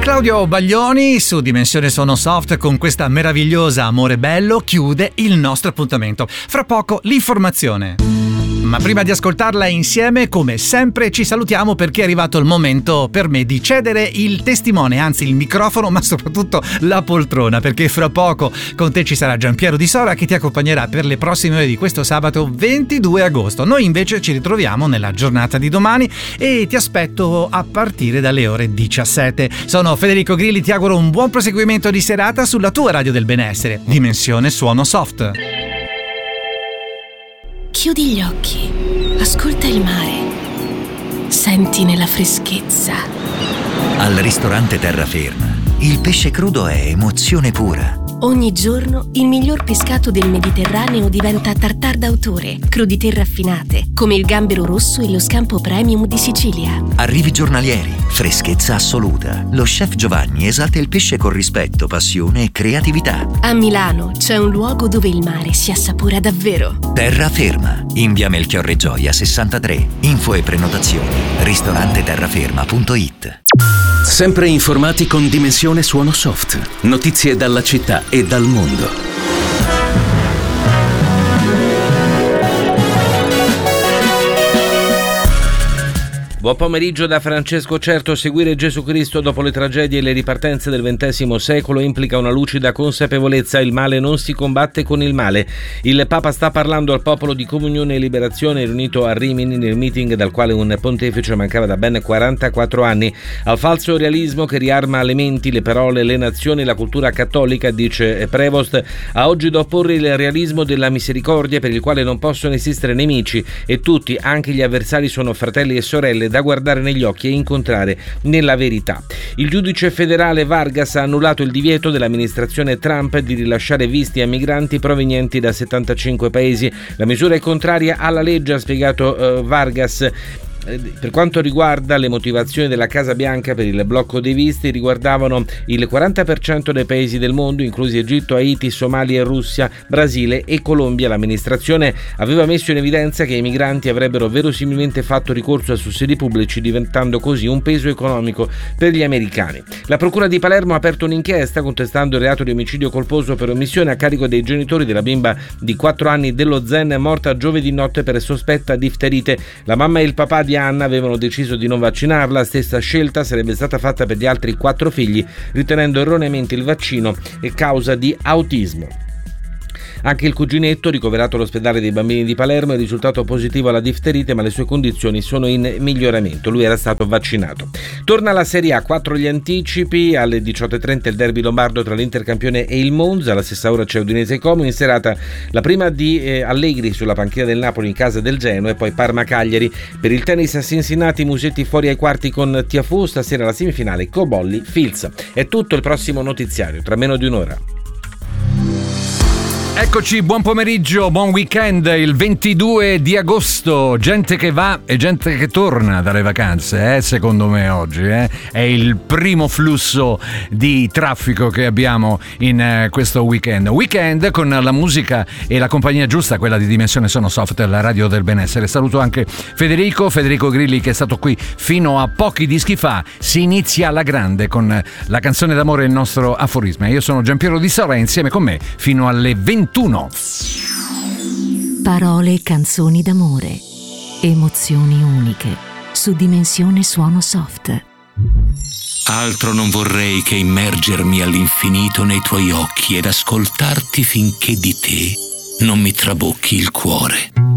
Claudio Baglioni su Dimensione Suono Soft con questa meravigliosa Amore Bello chiude il nostro appuntamento. Fra poco l'informazione. Ma prima di ascoltarla insieme, come sempre, ci salutiamo perché è arrivato il momento per me di cedere il testimone, anzi il microfono, ma soprattutto la poltrona, perché fra poco con te ci sarà Giampiero Di Sora che ti accompagnerà per le prossime ore di questo sabato 22 agosto. Noi invece ci ritroviamo nella giornata di domani e ti aspetto a partire dalle ore 17. Sono Federico Grilli, ti auguro un buon proseguimento di serata sulla tua radio del benessere, Dimensione Suono Soft. Chiudi gli occhi, ascolta il mare, senti nella freschezza. Al ristorante Terraferma, il pesce crudo è emozione pura. Ogni giorno il miglior pescato del Mediterraneo diventa tartar d'autore, crudité raffinate, come il gambero rosso e lo scampo premium di Sicilia. Arrivi giornalieri, freschezza assoluta. Lo chef Giovanni esalta il pesce con rispetto, passione e creatività. A Milano c'è un luogo dove il mare si assapora davvero. Terraferma, in via Melchiorre Gioia 63. Info e prenotazioni ristoranteterraferma.it. Sempre informati con Dimensione Suono Soft. Notizie dalla città e dal mondo. Buon pomeriggio da Francesco Certo. Seguire Gesù Cristo dopo le tragedie e le ripartenze del XX secolo implica una lucida consapevolezza: il male non si combatte con il male. Il Papa sta parlando al popolo di Comunione e Liberazione riunito a Rimini nel meeting dal quale un pontefice mancava da ben 44 anni. Al falso realismo che riarma le menti, le parole, le nazioni e la cultura cattolica, dice Prevost, a oggi da opporre il realismo della misericordia per il quale non possono esistere nemici e tutti, anche gli avversari, sono fratelli e sorelle da guardare negli occhi e incontrare nella verità. Il giudice federale Vargas ha annullato il divieto dell'amministrazione Trump di rilasciare visti a migranti provenienti da 75 paesi. La misura è contraria alla legge, ha spiegato Vargas. Per quanto riguarda le motivazioni della Casa Bianca per il blocco dei visti, riguardavano il 40% dei paesi del mondo, inclusi Egitto, Haiti, Somalia, Russia, Brasile e Colombia. L'amministrazione aveva messo in evidenza che i migranti avrebbero verosimilmente fatto ricorso a sussidi pubblici, diventando così un peso economico per gli americani. La Procura di Palermo ha aperto un'inchiesta contestando il reato di omicidio colposo per omissione a carico dei genitori della bimba di 4 anni dello Zen, morta giovedì notte per sospetta difterite. La mamma e il papà di Anna avevano deciso di non vaccinarla. La stessa scelta sarebbe stata fatta per gli altri 4 figli, ritenendo erroneamente il vaccino causa di autismo. Anche il cuginetto, ricoverato all'ospedale dei bambini di Palermo, è risultato positivo alla difterite, ma le sue condizioni sono in miglioramento. Lui era stato vaccinato. Torna alla Serie A, 4 gli anticipi. Alle 18:30 il derby lombardo tra l'Intercampione e il Monza. Alla stessa ora c'è Udinese e Como. In serata la prima di Allegri sulla panchina del Napoli in casa del Genoa e poi Parma-Cagliari. Per il tennis a Cincinnati, Musetti fuori ai quarti con Tiafoe. Stasera la semifinale Cobolli-Fils. È tutto, il prossimo notiziario tra meno di un'ora. Eccoci, buon pomeriggio, buon weekend, il 22 di agosto, gente che va e gente che torna dalle vacanze, secondo me oggi, è il primo flusso di traffico che abbiamo in questo weekend con la musica e la compagnia giusta, quella di Dimensione Sono Soft, la radio del benessere. Saluto anche Federico Grilli che è stato qui fino a pochi dischi fa. Si inizia alla grande con la canzone d'amore, il nostro aforisma. Io sono Giampiero Di Sora e insieme con me fino alle 21. Parole e canzoni d'amore, emozioni uniche su Dimensione Suono Soft. Altro non vorrei che immergermi all'infinito nei tuoi occhi ed ascoltarti finché di te non mi trabocchi il cuore.